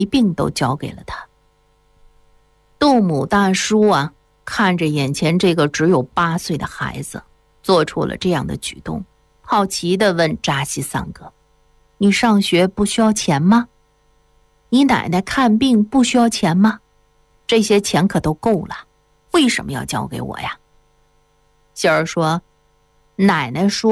一并都交给了他。杜母大叔啊，看着眼前这个只有8岁的孩子做出了这样的举动，好奇地问扎西桑哥：你上学不需要钱吗？你奶奶看病不需要钱吗？这些钱可都够了，为什么要交给我呀？希儿说：奶奶说